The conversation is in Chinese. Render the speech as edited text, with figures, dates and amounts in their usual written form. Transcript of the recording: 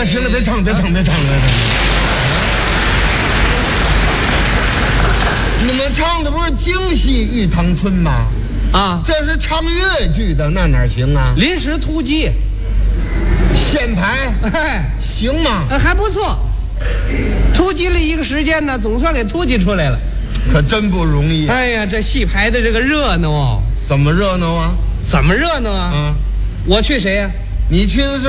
行了，别唱了。你们唱的不是京戏《玉堂春》吗？ 啊， 这是唱越剧的，那哪行啊？ 临时突击， 现排，行吗？ 还不错。突击了一个时间呢，总算给突击出来了。 可真不容易。 哎呀，这戏排的这个热闹啊！ 怎么热闹啊？ 怎么热闹啊？ 啊， 我去谁呀？ 你去的是